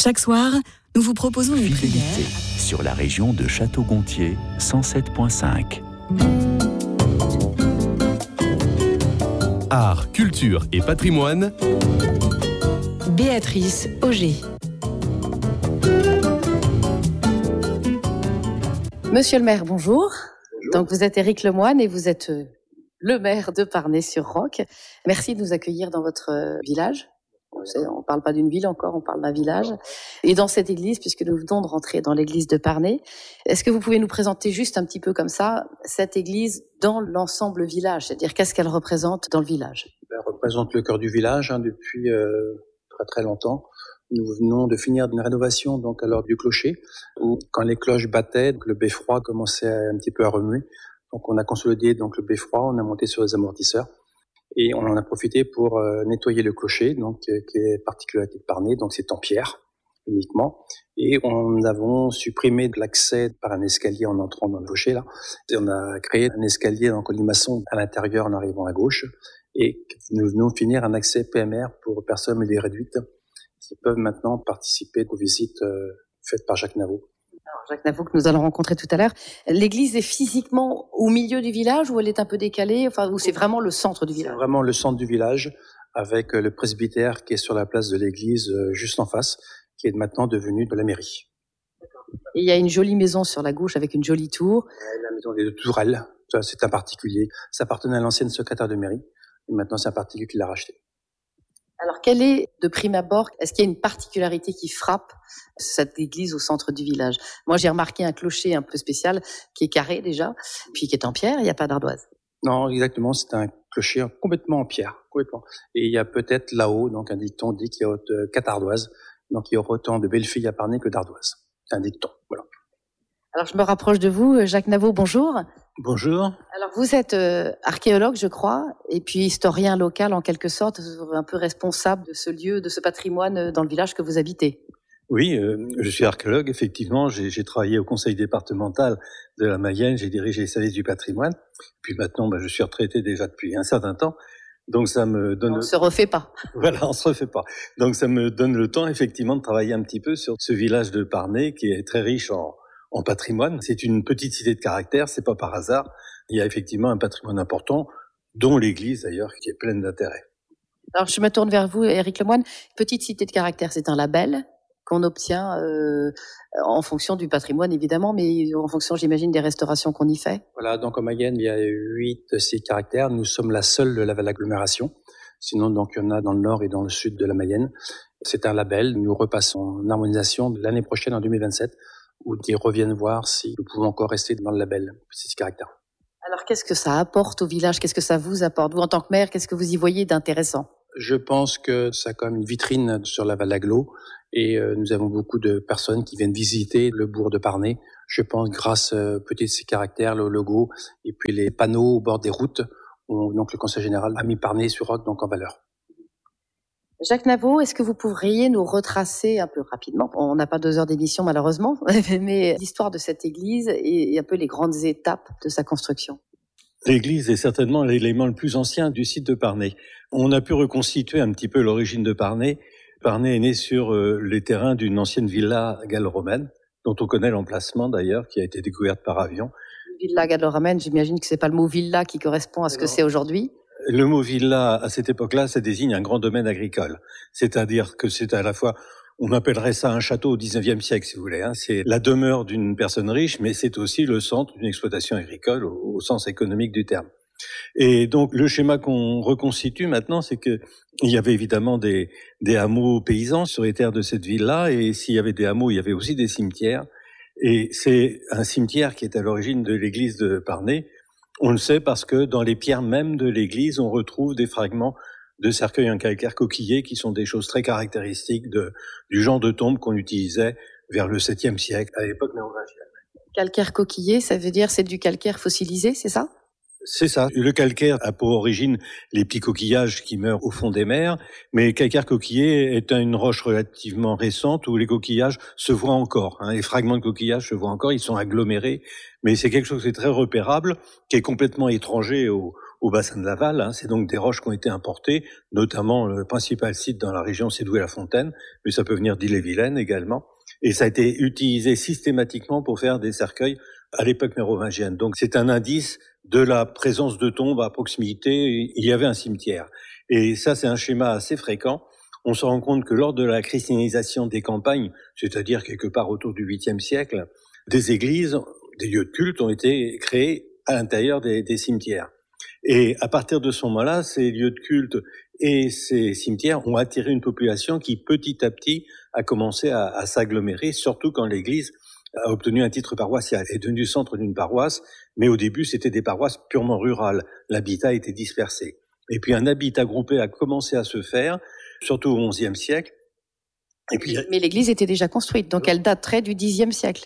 Chaque soir, nous vous proposons une Fidélité prière sur la région de Château-Gontier 107.5. Art, culture et patrimoine. Béatrice Auger. Monsieur le maire, bonjour. Donc vous êtes Éric Lemoine et vous êtes le maire de Parnay-sur-Roc. Merci de nous accueillir dans votre village. On ne parle pas d'une ville encore, on parle d'un village. Et dans cette église, puisque nous venons de rentrer dans l'église de Parnay, est-ce que vous pouvez nous présenter juste un petit peu comme ça cette église dans l'ensemble village? C'est-à-dire qu'est-ce qu'elle représente dans le village? Elle représente le cœur du village depuis très très longtemps. Nous venons de finir une rénovation donc à l'heure du clocher, où quand les cloches battaient, le beffroi commençait un petit peu à remuer. Donc on a consolidé donc le beffroi, on a monté sur les amortisseurs. Et on en a profité pour nettoyer le clocher, donc qui est particularité de Parnay, donc c'est en pierre uniquement. Et on avons supprimé l'accès par un escalier en entrant dans le clocher là. Et on a créé un escalier en colimaçon à l'intérieur en arrivant à gauche. Et nous venons finir un accès PMR pour personnes les réduites qui peuvent maintenant participer aux visites faites par Jacques Navot. Alors, Jacques Navot que nous allons rencontrer tout à l'heure. L'église est physiquement au milieu du village ou elle est un peu décalée, enfin, ou c'est vraiment le centre du village? C'est vraiment le centre du village avec le presbytère qui est sur la place de l'église juste en face, qui est maintenant devenu de la mairie. Et il y a une jolie maison sur la gauche avec une jolie tour. La maison des Tourelles, ça, c'est un particulier. Ça appartenait à l'ancienne secrétaire de mairie. Et maintenant, c'est un particulier qui l'a racheté. Alors, quelle est, de prime abord, est-ce qu'il y a une particularité qui frappe cette église au centre du village? Moi, j'ai remarqué un clocher un peu spécial qui est carré déjà, puis qui est en pierre, il n'y a pas d'ardoise. Non, exactement, c'est un clocher complètement en pierre, complètement. Et il y a peut-être là-haut, donc un dicton dit qu'il y a 4 ardoises, donc il y aura autant de belles filles à Parnay que d'ardoises. C'est un dicton, voilà. Alors, je me rapproche de vous, Jacques Navot, bonjour. Bonjour. Alors, vous êtes archéologue, je crois, et puis historien local en quelque sorte, un peu responsable de ce lieu, de ce patrimoine dans le village que vous habitez. Oui, je suis archéologue, effectivement. J'ai travaillé au conseil départemental de la Mayenne, j'ai dirigé les services du patrimoine. Puis maintenant, je suis retraité déjà depuis un certain temps. Donc ça me donne... On se refait pas. Voilà, on se refait pas. Donc ça me donne le temps, effectivement, de travailler un petit peu sur ce village de Parnay qui est très riche en patrimoine. C'est une petite cité de caractère, c'est pas par hasard. Il y a effectivement un patrimoine important, dont l'église d'ailleurs, qui est pleine d'intérêt. Alors je me tourne vers vous, Éric Lemoine. Petite cité de caractère, c'est un label qu'on obtient en fonction du patrimoine évidemment, mais en fonction, j'imagine, des restaurations qu'on y fait. Voilà, donc en Mayenne, il y a 8 sites de caractère. Nous sommes la seule de l'agglomération. Sinon, donc, il y en a dans le nord et dans le sud de la Mayenne. C'est un label. Nous repassons en harmonisation l'année prochaine, en 2027, où ils reviennent voir si nous pouvons encore rester dans le label sites de caractère. Alors, qu'est-ce que ça apporte au village? Qu'est-ce que ça vous apporte? Vous, en tant que maire, qu'est-ce que vous y voyez d'intéressant? Je pense que ça a quand même une vitrine sur la Val d'Aglo et nous avons beaucoup de personnes qui viennent visiter le bourg de Parnay. Je pense grâce peut-être ces caractères, le logo et puis les panneaux au bord des routes où donc le conseil général a mis Parnay-sur-Roc donc en valeur. Jacques Navot, est-ce que vous pourriez nous retracer un peu rapidement, on n'a pas 2 heures d'émission malheureusement, mais l'histoire de cette église et un peu les grandes étapes de sa construction? L'église est certainement l'élément le plus ancien du site de Parnay. On a pu reconstituer un petit peu l'origine de Parnay. Parnay est né sur les terrains d'une ancienne villa gallo-romaine, dont on connaît l'emplacement d'ailleurs, qui a été découverte par avion. Villa gallo-romaine, j'imagine que c'est pas le mot villa qui correspond à ce que c'est aujourd'hui. Le mot villa, à cette époque-là, ça désigne un grand domaine agricole. C'est-à-dire que c'est à la fois, on appellerait ça un château au 19e siècle, si vous voulez. C'est la demeure d'une personne riche, mais c'est aussi le centre d'une exploitation agricole au sens économique du terme. Et donc, le schéma qu'on reconstitue maintenant, c'est que il y avait évidemment des hameaux paysans sur les terres de cette ville-là, et s'il y avait des hameaux, il y avait aussi des cimetières. Et c'est un cimetière qui est à l'origine de l'église de Parnay. On le sait parce que dans les pierres même de l'église, on retrouve des fragments de cercueils en calcaire coquillé qui sont des choses très caractéristiques du genre de tombe qu'on utilisait vers le 7e siècle, à l'époque mérovingienne. Calcaire coquillé, ça veut dire c'est du calcaire fossilisé, c'est ça? C'est ça. Le calcaire a pour origine les petits coquillages qui meurent au fond des mers, mais le calcaire coquillé est une roche relativement récente où les coquillages se voient encore. Les fragments de coquillages se voient encore, ils sont agglomérés, mais c'est quelque chose qui est très repérable, qui est complètement étranger au au bassin de Laval. C'est donc des roches qui ont été importées, notamment le principal site dans la région, c'est Douai-la-Fontaine, mais ça peut venir d'Ille-et-Vilaine également. Et ça a été utilisé systématiquement pour faire des cercueils à l'époque mérovingienne. Donc c'est un indice de la présence de tombes à proximité. Il y avait un cimetière. Et ça, c'est un schéma assez fréquent. On se rend compte que lors de la christianisation des campagnes, c'est-à-dire quelque part autour du 8e siècle, des églises, des lieux de culte ont été créés à l'intérieur des cimetières. Et à partir de ce moment-là, ces lieux de culte et ces cimetières ont attiré une population qui petit à petit a commencé à s'agglomérer, surtout quand l'église a obtenu un titre paroissial, est devenue centre d'une paroisse, mais au début c'était des paroisses purement rurales, l'habitat était dispersé. Et puis un habitat groupé a commencé à se faire, surtout au XIe siècle. Et puis, mais l'église était déjà construite, donc elle daterait du Xe siècle.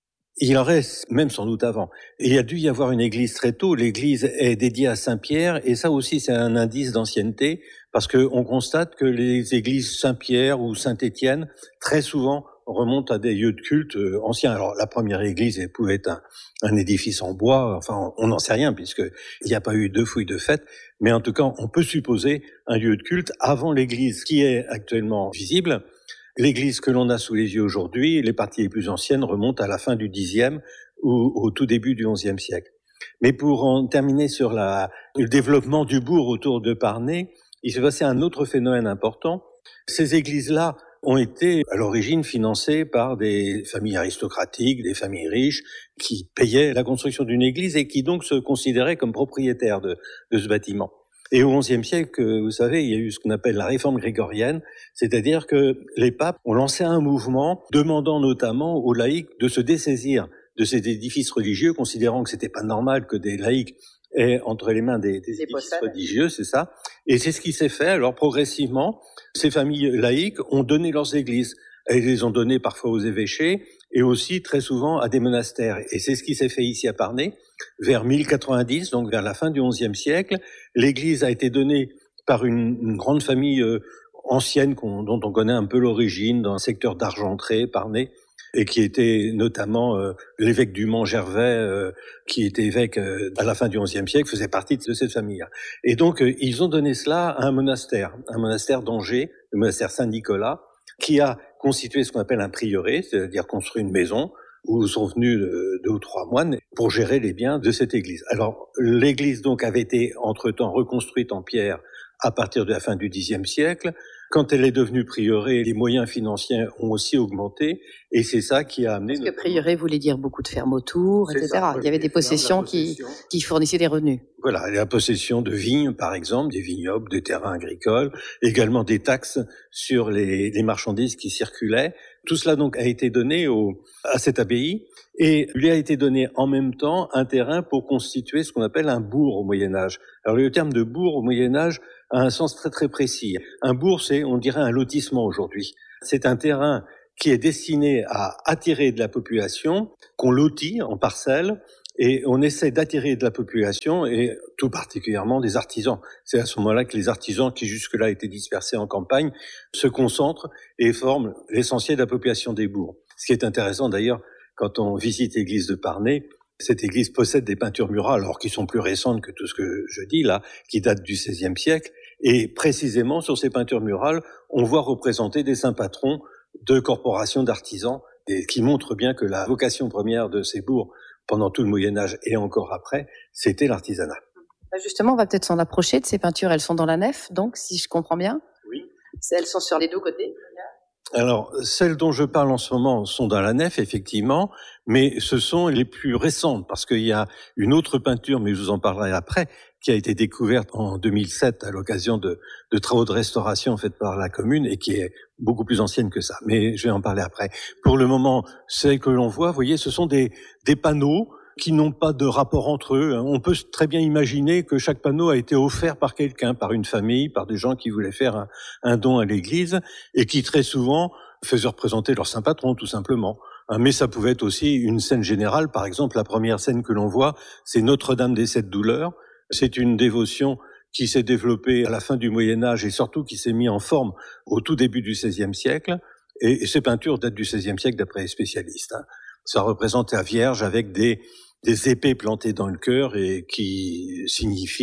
Il en reste même sans doute avant. Et il y a dû y avoir une église très tôt. L'église est dédiée à Saint-Pierre, et ça aussi c'est un indice d'ancienneté, parce qu'on constate que les églises Saint-Pierre ou Saint-Étienne, très souvent, remontent à des lieux de culte anciens. Alors la première église, elle pouvait être un édifice en bois, enfin on n'en sait rien, puisqu'il n'y a pas eu de fouilles de fait, mais en tout cas on peut supposer un lieu de culte avant l'église qui est actuellement visible. L'église que l'on a sous les yeux aujourd'hui, les parties les plus anciennes remontent à la fin du Xe ou au tout début du XIe siècle. Mais pour en terminer sur le développement du bourg autour de Parnay, il s'est passé un autre phénomène important. Ces églises-là ont été à l'origine financées par des familles aristocratiques, des familles riches, qui payaient la construction d'une église et qui donc se considéraient comme propriétaires de ce bâtiment. Et au XIe siècle, vous savez, il y a eu ce qu'on appelle la réforme grégorienne, c'est-à-dire que les papes ont lancé un mouvement demandant notamment aux laïcs de se dessaisir de ces édifices religieux, considérant que c'était pas normal que des laïcs aient entre les mains des édifices religieux, c'est ça. Et c'est ce qui s'est fait. Alors progressivement, ces familles laïques ont donné leurs églises. Elles les ont données parfois aux évêchés et aussi très souvent à des monastères. Et c'est ce qui s'est fait ici à Parnay. Vers 1090, donc vers la fin du XIe siècle, l'église a été donnée par une grande famille ancienne dont on connaît un peu l'origine dans le secteur d'Argentré, Parnay, et qui était notamment l'évêque du Mans Gervais, qui était évêque à la fin du XIe siècle, faisait partie de cette famille-là. Et donc ils ont donné cela à un monastère d'Angers, le monastère Saint-Nicolas, qui a constitué ce qu'on appelle un prieuré, c'est-à-dire construit une maison où sont venus 2 ou 3 moines pour gérer les biens de cette église. Alors, l'église donc avait été entre-temps reconstruite en pierre à partir de la fin du Xe siècle. Quand elle est devenue prieuré, les moyens financiers ont aussi augmenté, et c'est ça qui a amené... Parce que prieuré voulait dire beaucoup de fermes autour, etc. Ça, il y avait des possessions qui fournissaient des revenus. Voilà, la possession de vignes, par exemple, des vignobles, des terrains agricoles, également des taxes sur les marchandises qui circulaient. Tout cela donc a été donné à cette abbaye, et lui a été donné en même temps un terrain pour constituer ce qu'on appelle un bourg au Moyen-Âge. Alors le terme de bourg au Moyen-Âge a un sens très très précis. Un bourg, c'est, on dirait, un lotissement aujourd'hui. C'est un terrain qui est destiné à attirer de la population, qu'on lotit en parcelles, et on essaie d'attirer de la population, et tout particulièrement des artisans. C'est à ce moment-là que les artisans, qui jusque-là étaient dispersés en campagne, se concentrent et forment l'essentiel de la population des bourgs. Ce qui est intéressant d'ailleurs, quand on visite l'église de Parnay, cette église possède des peintures murales, alors qui sont plus récentes que tout ce que je dis là, qui datent du XVIe siècle. Et précisément, sur ces peintures murales, on voit représenter des saints patrons de corporations d'artisans, et qui montrent bien que la vocation première de ces bourgs, pendant tout le Moyen-Âge et encore après, c'était l'artisanat. Justement, on va peut-être s'en approcher de ces peintures. Elles sont dans la nef, donc, si je comprends bien. Oui. Elles sont sur les 2 côtés. Alors, celles dont je parle en ce moment sont dans la nef, effectivement, mais ce sont les plus récentes, parce qu'il y a une autre peinture, mais je vous en parlerai après, qui a été découverte en 2007 à l'occasion de travaux de restauration faits par la commune et qui est beaucoup plus ancienne que ça. Mais je vais en parler après. Pour le moment, celles que l'on voit, vous voyez, ce sont des panneaux qui n'ont pas de rapport entre eux. On peut très bien imaginer que chaque panneau a été offert par quelqu'un, par une famille, par des gens qui voulaient faire un don à l'église et qui très souvent faisaient représenter leur saint patron, tout simplement. Mais ça pouvait être aussi une scène générale. Par exemple, la première scène que l'on voit, c'est Notre-Dame des 7 douleurs. C'est une dévotion qui s'est développée à la fin du Moyen-Âge et surtout qui s'est mise en forme au tout début du XVIe siècle. Et ces peintures datent du XVIe siècle d'après les spécialistes. Ça représente la Vierge avec des épées plantées dans le cœur et qui signifie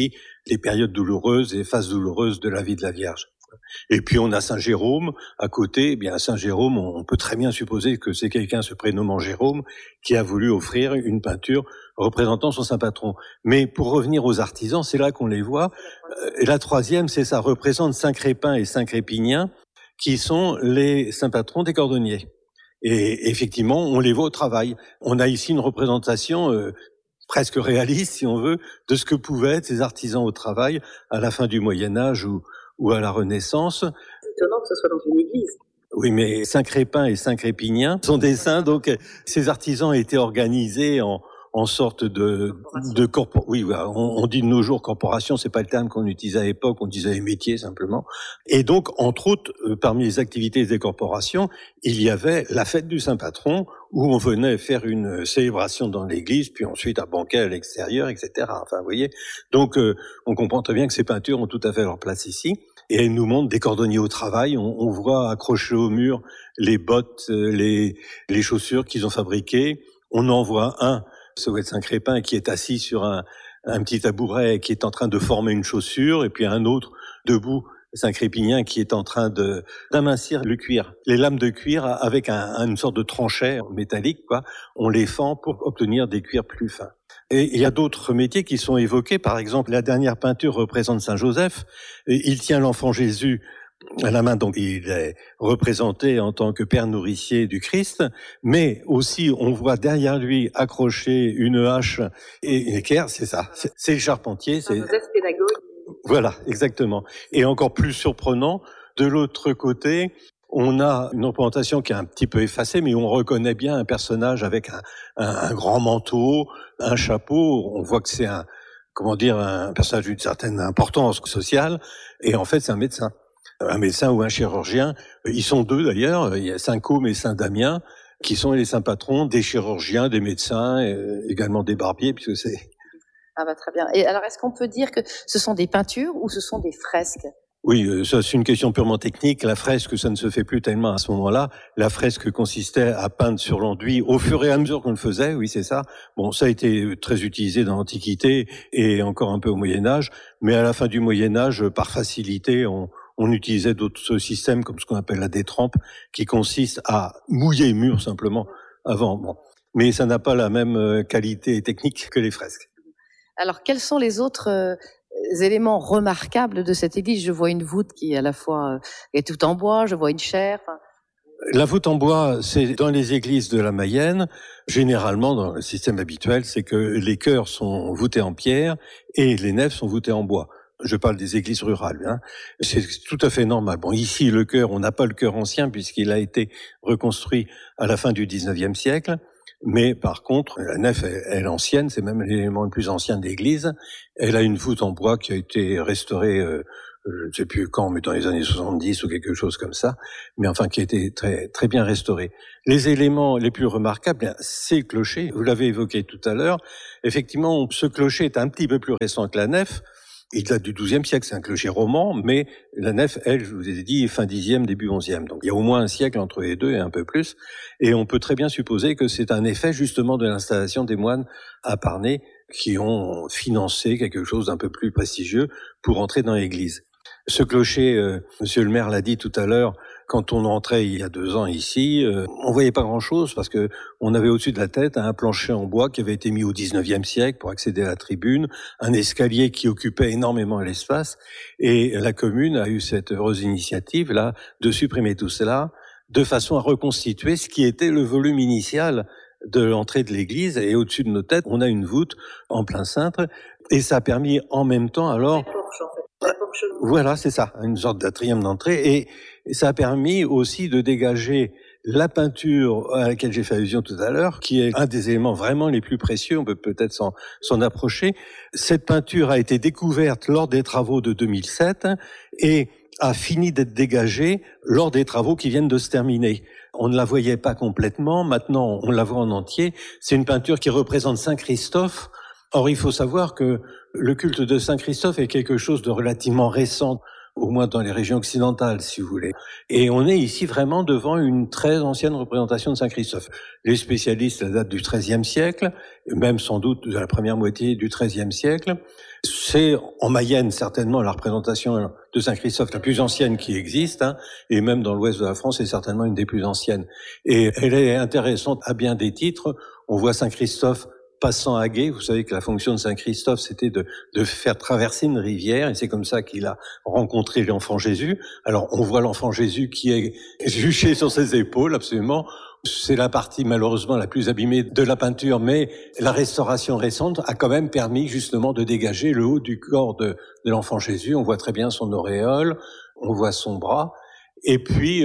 les périodes douloureuses et phases douloureuses de la vie de la Vierge. Et puis on a Saint Jérôme à côté. Eh bien, Saint Jérôme, on peut très bien supposer que c'est quelqu'un se prénommant Jérôme qui a voulu offrir une peinture représentant son saint patron. Mais pour revenir aux artisans, c'est là qu'on les voit. Et la troisième, c'est ça, représente Saint Crépin et Saint Crépinien, qui sont les saints patrons des cordonniers. Et effectivement, on les voit au travail. On a ici une représentation presque réaliste, si on veut, de ce que pouvaient être ces artisans au travail à la fin du Moyen-Âge ou à la Renaissance. C'est étonnant que ce soit dans une église. Oui, mais Saint Crépin et Saint Crépinien sont des saints, donc ces artisans étaient organisés en sorte de oui, on dit de nos jours corporation, c'est pas le terme qu'on utilisait à l'époque, on disait les métiers simplement. Et donc, entre autres, parmi les activités des corporations, il y avait la fête du Saint Patron, où on venait faire une célébration dans l'église, puis ensuite un banquet à l'extérieur, etc. Enfin, vous voyez. Donc, on comprend très bien que ces peintures ont tout à fait leur place ici. Et elles nous montrent des cordonniers au travail. On voit accrochés au mur les bottes, les chaussures qu'ils ont fabriquées. On en voit un, ça doit être Saint Crépin, qui est assis sur un petit tabouret, qui est en train de former une chaussure, et puis un autre debout, Saint Crépinien, qui est en train d'amincir le cuir. Les lames de cuir avec une sorte de tranchet métallique, quoi. On les fend pour obtenir des cuirs plus fins. Et il y a d'autres métiers qui sont évoqués. Par exemple, la dernière peinture représente Saint Joseph. Il tient l'enfant Jésus à la main, donc il est représenté en tant que père nourricier du Christ, mais aussi on voit derrière lui accroché une hache et une équerre, c'est ça, c'est le charpentier. Saint Joseph pédagogue. Voilà, exactement. Et encore plus surprenant, de l'autre côté, on a une représentation qui est un petit peu effacée, mais on reconnaît bien un personnage avec un grand manteau, un chapeau. On voit que c'est un personnage d'une certaine importance sociale. Et en fait, c'est un médecin ou un chirurgien. Ils sont deux d'ailleurs. Il y a Saint Côme et Saint Damien, qui sont les saints patrons des chirurgiens, des médecins, également des barbiers, puisque c'est... Ah bah très bien. Et alors, est-ce qu'on peut dire que ce sont des peintures ou ce sont des fresques ? Oui, ça c'est une question purement technique. La fresque, ça ne se fait plus tellement à ce moment-là. La fresque consistait à peindre sur l'enduit au fur et à mesure qu'on le faisait, oui c'est ça. Bon, ça a été très utilisé dans l'Antiquité et encore un peu au Moyen-Âge, mais à la fin du Moyen-Âge, par facilité, on utilisait d'autres systèmes comme ce qu'on appelle la détrempe, qui consiste à mouiller le mur simplement avant. Bon. Mais ça n'a pas la même qualité technique que les fresques. Alors, quels sont les autres éléments remarquables de cette église ? Je vois une voûte qui à la fois est toute en bois, je vois une chaire. La voûte en bois, c'est dans les églises de la Mayenne, généralement dans le système habituel, c'est que les chœurs sont voûtés en pierre et les nefs sont voûtées en bois. Je parle des églises rurales, hein. C'est tout à fait normal. Bon, ici, le chœur, on n'a pas le chœur ancien puisqu'il a été reconstruit à la fin du 19e siècle. Mais par contre, la nef est ancienne, c'est même l'élément le plus ancien de l'église. Elle a une voûte en bois qui a été restaurée, je ne sais plus quand, mais dans les années 70 ou quelque chose comme ça, mais enfin qui a été très très bien restaurée. Les éléments les plus remarquables, c'est le clocher. Vous l'avez évoqué tout à l'heure. Effectivement, ce clocher est un petit peu plus récent que la nef. Il date du XIIe siècle, c'est un clocher roman, mais la nef, elle, je vous ai dit, fin Xe, début XIe. Donc il y a au moins un siècle entre les deux et un peu plus. Et on peut très bien supposer que c'est un effet justement de l'installation des moines à Parnay qui ont financé quelque chose d'un peu plus prestigieux pour entrer dans l'église. Ce clocher, monsieur le maire l'a dit tout à l'heure, quand on entrait il y a 2 ans ici, on voyait pas grand-chose parce que on avait au-dessus de la tête un plancher en bois qui avait été mis au 19e siècle pour accéder à la tribune, un escalier qui occupait énormément l'espace, et la commune a eu cette heureuse initiative là de supprimer tout cela de façon à reconstituer ce qui était le volume initial de l'entrée de l'église, et au-dessus de nos têtes, on a une voûte en plein cintre, et ça a permis en même temps alors... Voilà, c'est ça, une sorte d'atrium d'entrée, et ça a permis aussi de dégager la peinture à laquelle j'ai fait allusion tout à l'heure, qui est un des éléments vraiment les plus précieux, on peut peut-être s'en approcher. Cette peinture a été découverte lors des travaux de 2007 et a fini d'être dégagée lors des travaux qui viennent de se terminer. On ne la voyait pas complètement, maintenant on la voit en entier. C'est une peinture qui représente Saint Christophe. Or, il faut savoir que le culte de Saint Christophe est quelque chose de relativement récent au moins dans les régions occidentales, si vous voulez. Et on est ici vraiment devant une très ancienne représentation de Saint-Christophe. Les spécialistes la datent du XIIIe siècle, même sans doute de la première moitié du XIIIe siècle. C'est en Mayenne certainement la représentation de Saint-Christophe la plus ancienne qui existe, et même dans l'ouest de la France, c'est certainement une des plus anciennes. Et elle est intéressante à bien des titres. On voit Saint-Christophe passant à gué. Vous savez que la fonction de Saint-Christophe, c'était de faire traverser une rivière, et c'est comme ça qu'il a rencontré l'enfant Jésus. Alors, on voit l'enfant Jésus qui est juché sur ses épaules, absolument. C'est la partie malheureusement la plus abîmée de la peinture, mais la restauration récente a quand même permis justement de dégager le haut du corps de l'enfant Jésus. On voit très bien son auréole, on voit son bras, et puis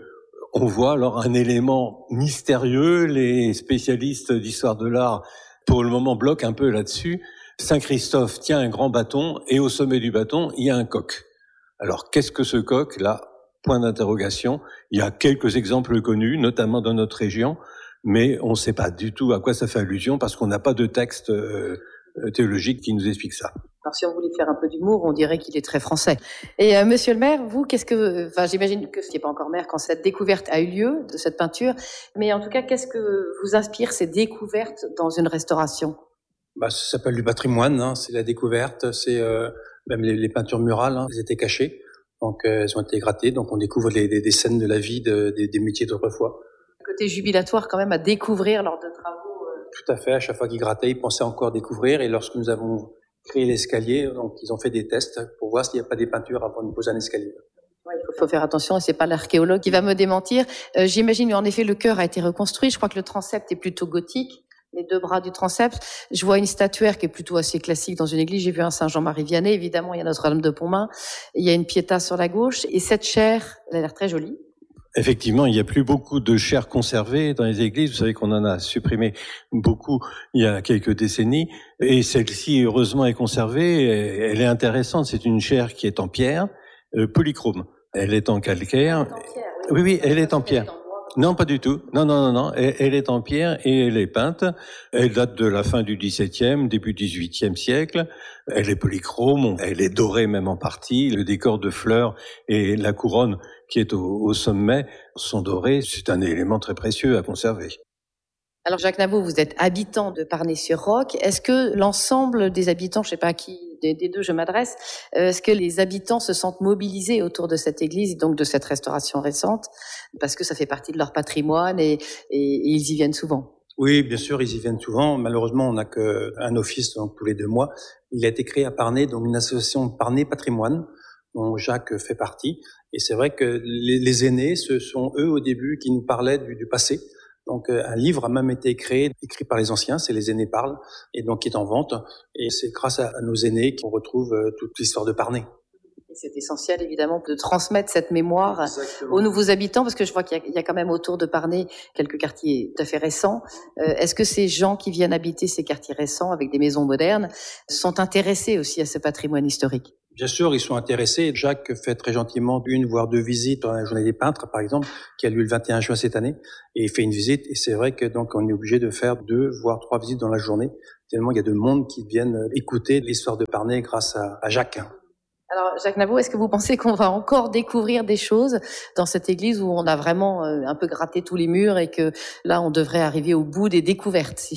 on voit alors un élément mystérieux. Les spécialistes d'histoire de l'art, pour le moment, bloquent un peu là-dessus. Saint-Christophe tient un grand bâton, et au sommet du bâton, il y a un coq. Alors, qu'est-ce que ce coq, là? Point d'interrogation. Il y a quelques exemples connus, notamment dans notre région, mais on ne sait pas du tout à quoi ça fait allusion parce qu'on n'a pas de texte théologique qui nous explique ça. Alors, si on voulait faire un peu d'humour, on dirait qu'il est très français. Et monsieur le maire, vous, j'imagine que ce n'est pas encore maire quand cette découverte a eu lieu de cette peinture, mais en tout cas, qu'est-ce que vous inspire ces découvertes dans une restauration? Ça s'appelle du patrimoine, c'est la découverte, c'est même les peintures murales, elles étaient cachées. Donc, elles ont été grattées. Donc, on découvre des scènes de la vie des métiers d'autrefois. Côté jubilatoire, quand même, à découvrir lors de travaux. Tout à fait. À chaque fois qu'ils grattaient, ils pensaient encore découvrir. Et lorsque nous avons créé l'escalier, donc, ils ont fait des tests pour voir s'il n'y a pas des peintures avant de poser un escalier. Ouais, il faut faire attention. Et c'est pas l'archéologue qui va me démentir. J'imagine, en effet, le chœur a été reconstruit. Je crois que le transept est plutôt gothique. Les deux bras du transept. Je vois une statuaire qui est plutôt assez classique dans une église. J'ai vu un Saint-Jean-Marie Vianney, évidemment, il y a Notre-Dame de Pontmain. Il y a une Pietà sur la gauche. Et cette chaire, elle a l'air très jolie. Effectivement, il n'y a plus beaucoup de chaires conservées dans les églises. Vous savez qu'on en a supprimé beaucoup il y a quelques décennies. Et celle-ci, heureusement, est conservée. Elle est intéressante. C'est une chaire qui est en pierre, polychrome. Elle est en calcaire. Oui, elle est en pierre. Non, pas du tout. Non. Elle est en pierre et elle est peinte. Elle date de la fin du XVIIe, début XVIIIe siècle. Elle est polychrome. Elle est dorée même en partie. Le décor de fleurs et la couronne qui est au sommet sont dorés. C'est un élément très précieux à conserver. Alors Jacques Navot, vous êtes habitant de Parnay-sur-Roc. Est-ce que l'ensemble des habitants, je ne sais pas à qui des deux je m'adresse, est-ce que les habitants se sentent mobilisés autour de cette église et donc de cette restauration récente parce que ça fait partie de leur patrimoine et ils y viennent souvent? Oui, bien sûr, ils y viennent souvent. Malheureusement, on n'a qu'un office donc, tous les 2 mois. Il a été créé à Parnay, donc une association Parnay Patrimoine, dont Jacques fait partie. Et c'est vrai que les aînés, ce sont eux au début qui nous parlaient du passé. Donc un livre a même été écrit par les anciens, c'est Les Aînés parlent, et donc qui est en vente. Et c'est grâce à nos aînés qu'on retrouve toute l'histoire de Parnay. C'est essentiel, évidemment, de transmettre cette mémoire Exactement. Aux nouveaux habitants, parce que je vois qu'il y a quand même autour de Parnay quelques quartiers tout à fait récents. Est-ce que ces gens qui viennent habiter ces quartiers récents avec des maisons modernes sont intéressés aussi à ce patrimoine historique? Bien sûr, ils sont intéressés. Jacques fait très gentiment 1 voire 2 visites dans la journée des peintres, par exemple, qui a lieu le 21 juin cette année. Et il fait une visite. Et c'est vrai que donc on est obligé de faire 2 voire 3 visites dans la journée, tellement il y a de monde qui viennent écouter l'histoire de Parnay grâce à Jacques. Alors, Jacques Navot, est-ce que vous pensez qu'on va encore découvrir des choses dans cette église où on a vraiment un peu gratté tous les murs et que là, on devrait arriver au bout des découvertes, si